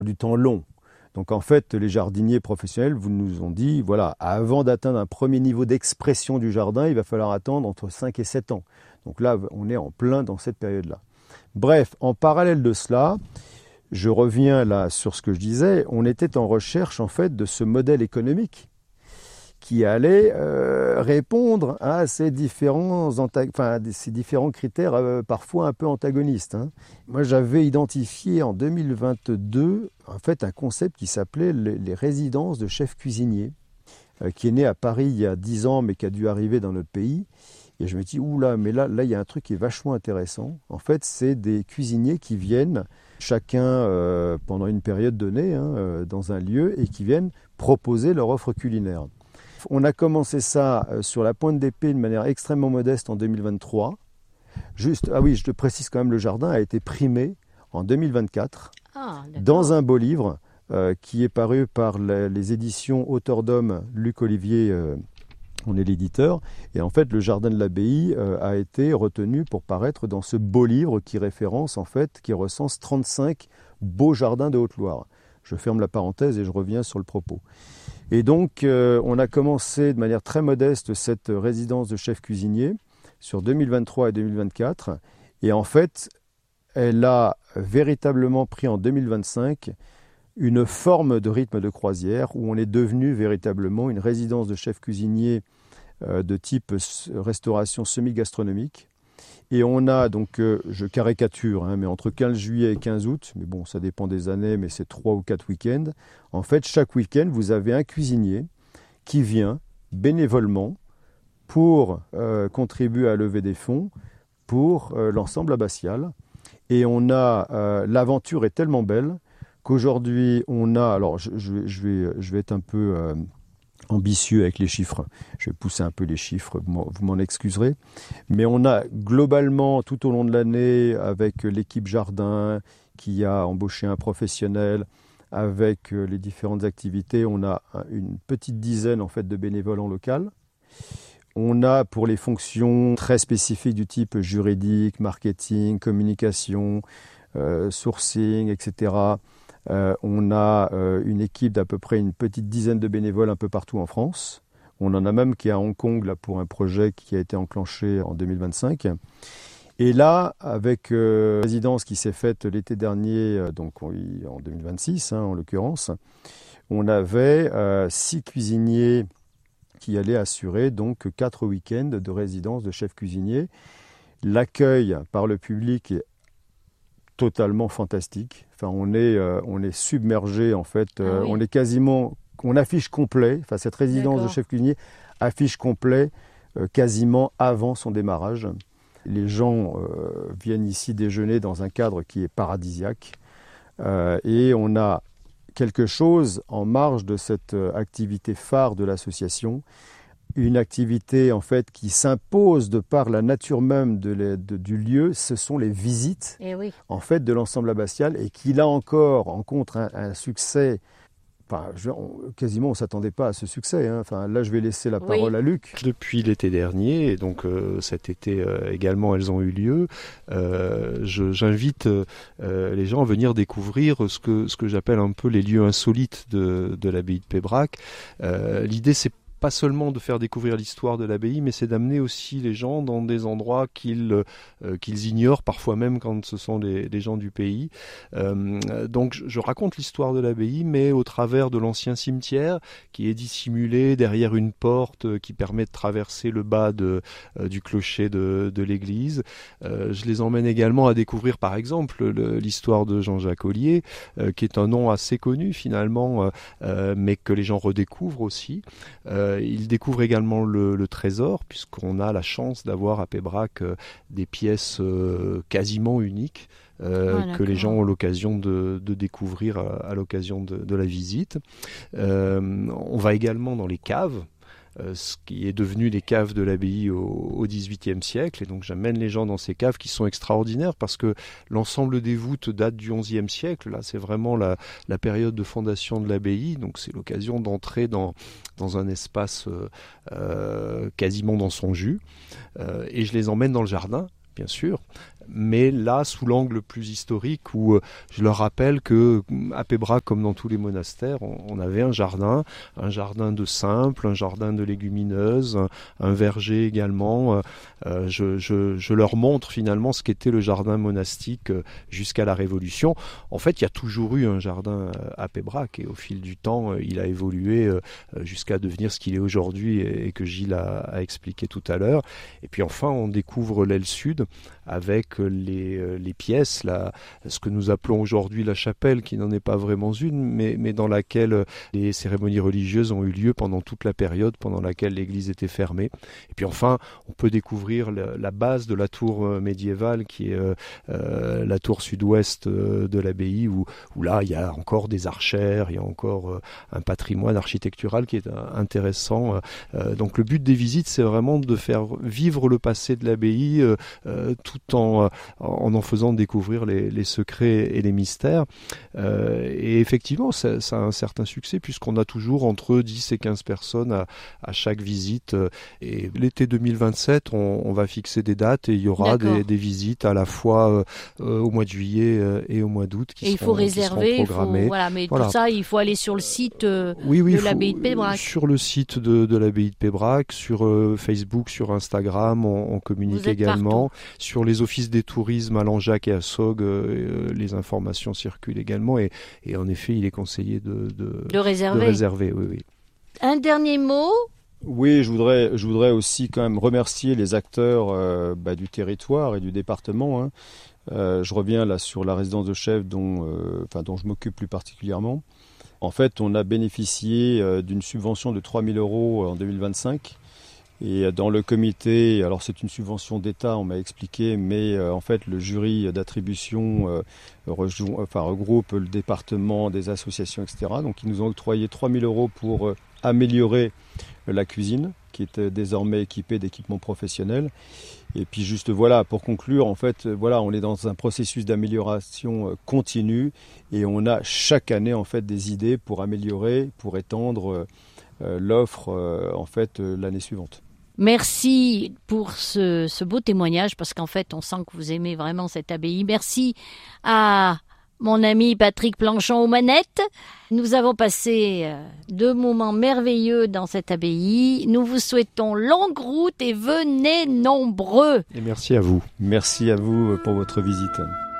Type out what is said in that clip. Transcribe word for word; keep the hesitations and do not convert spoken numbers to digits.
du temps long. Donc en fait, les jardiniers professionnels vous nous ont dit, voilà, avant d'atteindre un premier niveau d'expression du jardin, il va falloir attendre entre cinq et sept ans. Donc là, on est en plein dans cette période-là. Bref, en parallèle de cela, je reviens là sur ce que je disais, on était en recherche en fait de ce modèle économique qui allait euh, répondre à ces différents, enfin, ces différents critères euh, parfois un peu antagonistes. Hein. Moi, j'avais identifié en deux mille vingt-deux en fait, un concept qui s'appelait les, les résidences de chefs cuisiniers, euh, qui est né à Paris il y a dix ans, mais qui a dû arriver dans notre pays. Et je me dis, oula, mais là, là, il y a un truc qui est vachement intéressant. En fait, c'est des cuisiniers qui viennent, chacun euh, pendant une période donnée, hein, euh, dans un lieu, et qui viennent proposer leur offre culinaire. On a commencé ça sur la pointe d'épée de manière extrêmement modeste en deux mille vingt-trois. Juste, ah oui, je te précise quand même, le jardin a été primé en deux mille vingt-quatre ah, dans un beau livre euh, qui est paru par les, les éditions Auteur d'Homme, Luc Olivier, euh, on est l'éditeur. Et en fait, le jardin de l'abbaye euh, a été retenu pour paraître dans ce beau livre qui référence, en fait, qui recense trente-cinq beaux jardins de Haute-Loire. Je ferme la parenthèse et je reviens sur le propos. Et donc, euh, on a commencé de manière très modeste cette résidence de chef cuisinier sur deux mille vingt-trois et deux mille vingt-quatre. Et en fait, elle a véritablement pris en deux mille vingt-cinq une forme de rythme de croisière où on est devenu véritablement une résidence de chef cuisinier euh, de type restauration semi-gastronomique. Et on a donc, euh, je caricature, hein, mais entre quinze juillet et quinze août, mais bon, ça dépend des années, mais c'est trois ou quatre week-ends. En fait, chaque week-end, vous avez un cuisinier qui vient bénévolement pour euh, contribuer à lever des fonds pour euh, l'ensemble abbatial. Et on a, euh, l'aventure est tellement belle qu'aujourd'hui, on a, alors je, je, je, vais, je vais être un peu euh, ambitieux avec les chiffres, je vais pousser un peu les chiffres, vous m'en excuserez, mais on a globalement tout au long de l'année, avec l'équipe jardin qui a embauché un professionnel, avec les différentes activités, on a une petite dizaine en fait de bénévoles en local. On a pour les fonctions très spécifiques du type juridique, marketing, communication, euh, sourcing, et cetera. Euh, on a euh, une équipe d'à peu près une petite dizaine de bénévoles un peu partout en France. On en a même qui est à Hong Kong là, pour un projet qui a été enclenché en deux mille vingt-cinq. Et là, avec euh, la résidence qui s'est faite l'été dernier, euh, donc en deux mille vingt-six hein, en l'occurrence, on avait euh, six cuisiniers qui allaient assurer donc quatre week-ends de résidence de chef cuisinier. L'accueil par le public est totalement fantastique. Enfin, on est, euh, on est submergé en fait. Euh, ah oui. On est quasiment, on affiche complet. Enfin, cette résidence D'accord. de chef cuisinier affiche complet euh, quasiment avant son démarrage. Les gens euh, viennent ici déjeuner dans un cadre qui est paradisiaque. Euh, et on a quelque chose en marge de cette activité phare de l'association, une activité en fait qui s'impose de par la nature même de les, de, du lieu, ce sont les visites eh oui. en fait de l'ensemble abbatial et qui là encore rencontre un, un succès. Enfin, je, on, quasiment, on ne s'attendait pas à ce succès. Hein. Enfin, là, je vais laisser la parole oui. à Luc. Depuis l'été dernier, et donc euh, cet été euh, également, elles ont eu lieu. Euh, je, j'invite euh, les gens à venir découvrir ce que, ce que j'appelle un peu les lieux insolites de, de l'abbaye de Pébrac. Euh, l'idée, c'est pas seulement de faire découvrir l'histoire de l'abbaye, mais c'est d'amener aussi les gens dans des endroits qu'ils, euh, qu'ils ignorent, parfois même quand ce sont les, les gens du pays. Euh, donc je, je raconte l'histoire de l'abbaye, mais au travers de l'ancien cimetière, qui est dissimulé derrière une porte qui permet de traverser le bas de, euh, du clocher de, de l'église. Euh, je les emmène également à découvrir, par exemple, le, l'histoire de Jean-Jacques Ollier, euh, qui est un nom assez connu finalement, euh, mais que les gens redécouvrent aussi. Euh, Il découvre également le, le trésor, puisqu'on a la chance d'avoir à Pébrac euh, des pièces euh, quasiment uniques euh, ah, que les gens ont l'occasion de, de découvrir à, à l'occasion de, de la visite. Euh, on va également dans les caves. Euh, ce qui est devenu les caves de l'abbaye au, au dix-huitième siècle. Et donc j'amène les gens dans ces caves qui sont extraordinaires parce que l'ensemble des voûtes date du onzième siècle. Là, c'est vraiment la, la période de fondation de l'abbaye. Donc c'est l'occasion d'entrer dans, dans un espace euh, euh, quasiment dans son jus. Euh, et je les emmène dans le jardin, bien sûr, mais là sous l'angle plus historique où euh, je leur rappelle que à Pébrac, comme dans tous les monastères, on, on avait un jardin, un jardin de simples, un jardin de légumineuses, un, un verger également. Euh, je, je, je leur montre finalement ce qu'était le jardin monastique euh, jusqu'à la Révolution. En fait, il y a toujours eu un jardin à Pébrac et au fil du temps, euh, il a évolué euh, jusqu'à devenir ce qu'il est aujourd'hui et, et que Gilles a, a expliqué tout à l'heure. Et puis enfin, on découvre l'aile sud avec les, les pièces, la, ce que nous appelons aujourd'hui la chapelle, qui n'en est pas vraiment une, mais, mais dans laquelle les cérémonies religieuses ont eu lieu pendant toute la période pendant laquelle l'église était fermée. Et puis enfin, on peut découvrir la, la base de la tour médiévale, qui est euh, la tour sud-ouest de l'abbaye, où, où là, il y a encore des archères, il y a encore un patrimoine architectural qui est intéressant. Euh, donc le but des visites, c'est vraiment de faire vivre le passé de l'abbaye, euh, tout en, en en faisant découvrir les, les secrets et les mystères. Euh, et effectivement, ça, ça a un certain succès, puisqu'on a toujours entre dix et quinze personnes à, à chaque visite. Et l'été deux mille vingt-sept, on, on va fixer des dates et il y aura des, des visites à la fois euh, au mois de juillet euh, et au mois d'août qui et seront, il faut réserver, qui seront programmés. Il faut, voilà, mais voilà. tout ça, il faut aller sur le site euh, oui, oui, de faut, l'abbaye de Pébrac. Sur le site de, de l'abbaye de Pébrac, sur euh, Facebook, sur Instagram, on, on communique également. Partout. Sur les offices des tourismes à Langeac et à Saugues, euh, les informations circulent également. Et, et en effet, il est conseillé de, de, de réserver. De réserver oui, oui. Un dernier mot. Oui, je voudrais, je voudrais aussi quand même remercier les acteurs euh, bah, du territoire et du département. Hein. Euh, je reviens là sur la résidence de chef dont, euh, enfin, dont je m'occupe plus particulièrement. En fait, on a bénéficié euh, d'une subvention de trois mille euros en deux mille vingt-cinq. Et dans le comité, alors c'est une subvention d'État, on m'a expliqué, mais euh, en fait le jury d'attribution euh, rejoint, enfin, regroupe le département, des associations, et cetera. Donc ils nous ont octroyé trois mille euros pour euh, améliorer la cuisine, qui est désormais équipée d'équipements professionnels. Et puis juste voilà, pour conclure, en fait, voilà, on est dans un processus d'amélioration continue et on a chaque année en fait des idées pour améliorer, pour étendre euh, l'offre euh, en fait euh, l'année suivante. Merci pour ce, ce beau témoignage, parce qu'en fait, on sent que vous aimez vraiment cette abbaye. Merci à mon ami Patrick Planchon aux manettes. Nous avons passé euh, deux moments merveilleux dans cette abbaye. Nous vous souhaitons longue route et venez nombreux. Et merci à vous. Merci à vous pour votre visite.